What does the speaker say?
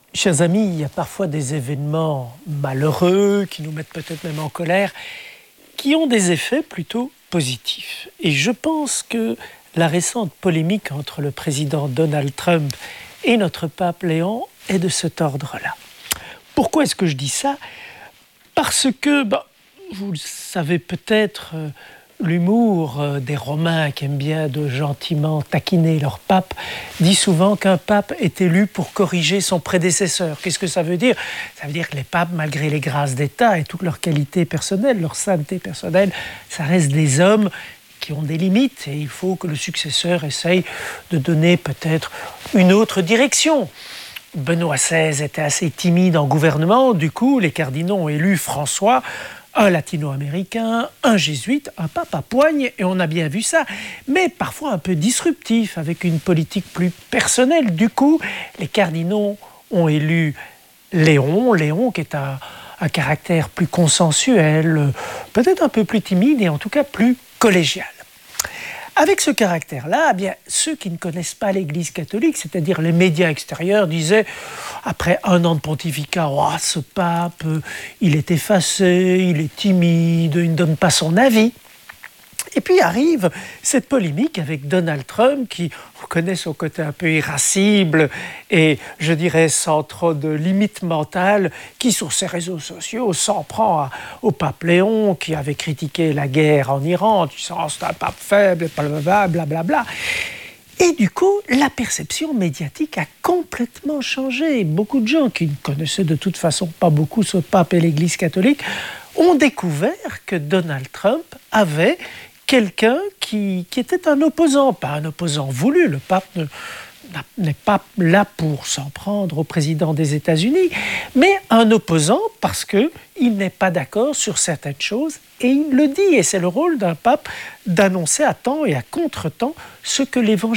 Chers amis, il y a parfois des événements malheureux qui nous mettent peut-être même en colère, qui ont des effets plutôt positifs. Et je pense que la récente polémique entre le président Donald Trump et notre pape Léon est de cet ordre-là. Pourquoi est-ce que je dis ça ? Parce que, vous le savez peut-être, l'humour des Romains qui aiment bien de gentiment taquiner leur pape dit souvent qu'un pape est élu pour corriger son prédécesseur. Qu'est-ce que ça veut dire ? Ça veut dire que les papes, malgré les grâces d'État et toutes leurs qualités personnelles, leur sainteté personnelle, ça reste des hommes qui ont des limites et il faut que le successeur essaye de donner peut-être une autre direction. Benoît XVI était assez timide en gouvernement, du coup les cardinaux ont élu François, un latino-américain, un jésuite, un pape à poigne, et on a bien vu ça, mais parfois un peu disruptif, avec une politique plus personnelle. Du coup, les cardinaux ont élu Léon qui est un caractère plus consensuel, peut-être un peu plus timide et en tout cas plus collégial. Avec ce caractère-là, ceux qui ne connaissent pas l'Église catholique, c'est-à-dire les médias extérieurs, disaient, après un an de pontificat, « ce pape, il est effacé, il est timide, il ne donne pas son avis ». Et puis arrive cette polémique avec Donald Trump qui reconnaît son côté un peu irascible et je dirais sans trop de limites mentales, qui sur ses réseaux sociaux s'en prend au pape Léon qui avait critiqué la guerre en Iran, c'est un pape faible, blablabla. Et du coup, la perception médiatique a complètement changé. Beaucoup de gens qui ne connaissaient de toute façon pas beaucoup ce pape et l'Église catholique ont découvert que Donald Trump avait quelqu'un qui était un opposant, pas un opposant voulu. Le pape n'est pas là pour s'en prendre au président des États-Unis, mais un opposant parce qu'il n'est pas d'accord sur certaines choses et il le dit. Et c'est le rôle d'un pape d'annoncer à temps et à contre-temps ce que l'Évangile